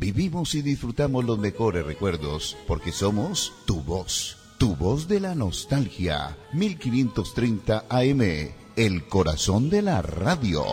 Vivimos y disfrutamos los mejores recuerdos porque somos tu voz de la nostalgia. 1530 AM, el corazón de la radio.